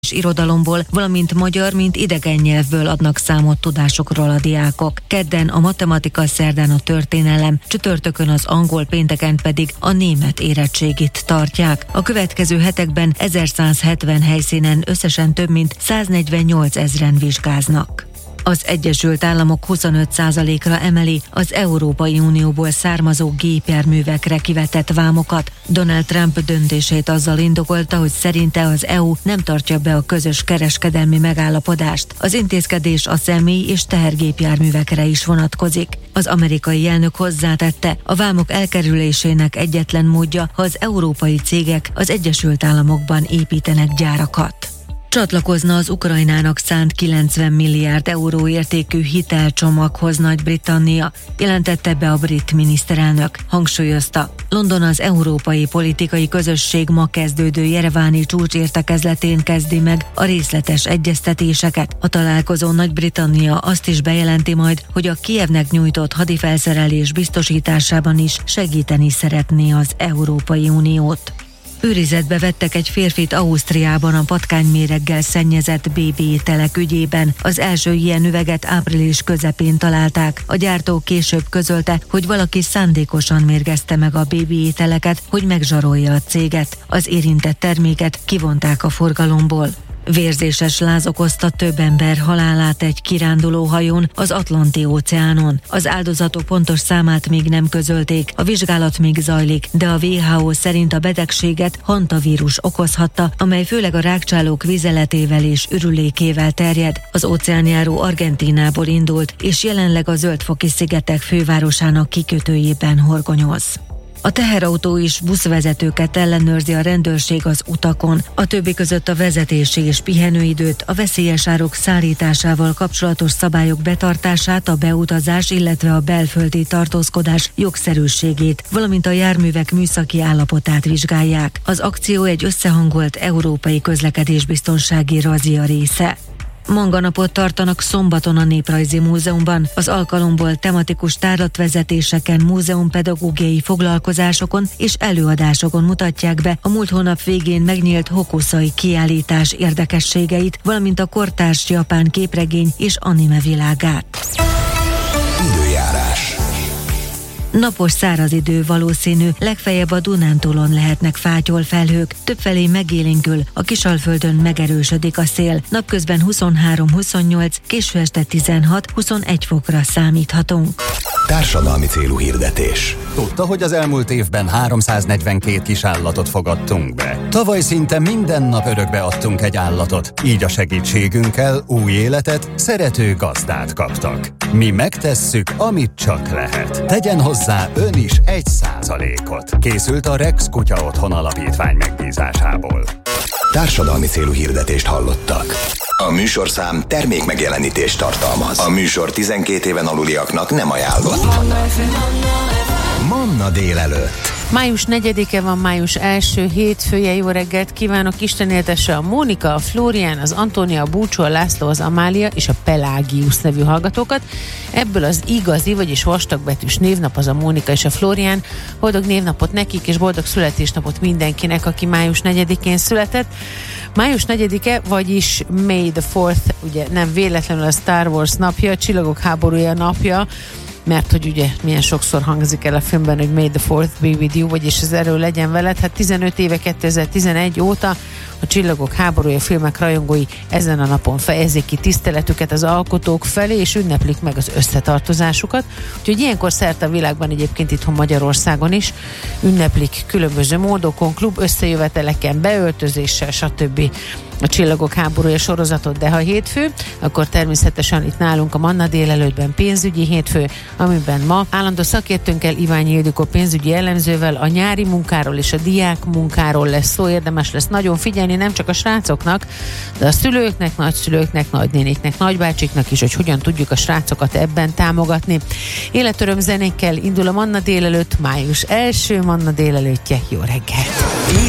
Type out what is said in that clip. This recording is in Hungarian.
irodalomból, valamint magyar, mint idegen nyelvből adnak számot tudásokról a diákok. Kedden a matematika, szerdán a történelem, csütörtökön az angol, pénteken pedig a német érettségit tartják. A következő hetekben 1170 helyszínen összesen több mint 148 000 vizsgáznak. Az Egyesült Államok 25%-ra emeli az Európai Unióból származó gépjárművekre kivetett vámokat. Donald Trump döntését azzal indokolta, hogy szerinte az EU nem tartja be a közös kereskedelmi megállapodást. Az intézkedés a személy- és tehergépjárművekre is vonatkozik. Az amerikai elnök hozzátette, a vámok elkerülésének egyetlen módja, ha az európai cégek az Egyesült Államokban építenek gyárakat. Csatlakozna az Ukrajnának szánt 90 milliárd euró értékű hitelcsomaghoz Nagy-Britannia, jelentette be a brit miniszterelnök. Hangsúlyozta, London az európai politikai közösség ma kezdődő jereváni csúcsértekezletén kezdi meg a részletes egyeztetéseket. A találkozón Nagy-Britannia azt is bejelenti majd, hogy a Kijevnek nyújtott hadifelszerelés biztosításában is segíteni szeretné az Európai Uniót. Őrizetbe vettek egy férfit Ausztriában a patkányméreggel szennyezett BB ételek ügyében. Az első ilyen üveget április közepén találták. A gyártó később közölte, hogy valaki szándékosan mérgezte meg a BB ételeket, hogy megzsarolja a céget. Az érintett terméket kivonták a forgalomból. Vérzéses láz okozta több ember halálát egy kiránduló hajón az Atlanti-óceánon. Az áldozatok pontos számát még nem közölték, a vizsgálat még zajlik, de a WHO szerint a betegséget hantavírus okozhatta, amely főleg a rágcsálók vizeletével és ürülékével terjed. Az óceánjáró Argentínából indult, és jelenleg a Zöld-foki-szigetek fővárosának kikötőjében horgonyoz. A teherautó és buszvezetőket ellenőrzi a rendőrség az utakon, a többi között a vezetési és pihenőidőt, a veszélyes áruk szállításával kapcsolatos szabályok betartását, a beutazás, illetve a belföldi tartózkodás jogszerűségét, valamint a járművek műszaki állapotát vizsgálják. Az akció egy összehangolt európai közlekedésbiztonsági razzia része. Manganapot tartanak szombaton a Néprajzi Múzeumban. Az alkalomból tematikus tárlatvezetéseken, múzeumpedagógiai foglalkozásokon és előadásokon mutatják be a múlt hónap végén megnyílt Hokusai kiállítás érdekességeit, valamint a kortárs japán képregény és anime világát. Időjárás. Napos száraz idő valószínű, legfeljebb a Dunántúlon lehetnek fátyolfelhők, többfelé megélénkül, a Kisalföldön megerősödik a szél, napközben 23-28, késő este 16-21 fokra számíthatunk. Társadalmi célú hirdetés. Tudta, hogy az elmúlt évben 342 kisállatot fogadtunk be? Tavaly szinte minden nap örökbe adtunk egy állatot, így a segítségünkkel új életet, szerető gazdát kaptak. Mi megtesszük, amit csak lehet. Tegyen hozzá ön is 1%-ot. Készült a Rex Kutya Otthon Alapítvány megbízásából. Társadalmi célú hirdetést hallottak. A műsorszám termék megjelenítést tartalmaz. A műsor 12 éven aluliaknak nem ajánlott. Manna délelőtt. Május 4-e van, május első hétfője, jó reggelt kívánok, Isten éltesse a Mónika, a Flórián, az Antónia, a Búcsú, a László, az Amália és a Pelágius nevű hallgatókat. Ebből az igazi, vagyis vastagbetűs névnap az a Mónika és a Flórián. Boldog névnapot nekik, és boldog születésnapot mindenkinek, aki május 4-én született. Május 4-e, vagyis May the 4th, ugye nem véletlenül a Star Wars napja, a Csillagok háborúja napja, mert hogy ugye milyen sokszor hangzik el a filmben, hogy May the 4th be with you, vagyis az erő legyen veled. Hát 15 éve, 2011 óta a Csillagok háborúja filmek rajongói ezen a napon fejezik ki tiszteletüket az alkotók felé, és ünneplik meg az összetartozásukat. Úgyhogy ilyenkor szerte a világban, egyébként itthon Magyarországon is ünneplik különböző módokon, klub összejöveteleken, beöltözéssel, stb. A Csillagok háborúja sorozatot, de ha hétfő, akkor természetesen itt nálunk a Manna délelőttben pénzügyi hétfő, amiben ma állandó szakértőnkkel, Iványi Ildikó pénzügyi elemzővel a nyári munkáról és a diák munkáról lesz szó. Érdemes lesz nagyon figyelni, nem csak a srácoknak, de a szülőknek, nagyszülőknek, nagynéniknek, nagybácsiknak is, hogy hogyan tudjuk a srácokat ebben támogatni. Életöröm zenékkel indul a Manna délelőtt, május első Manna délelőttje. Jó reggelt!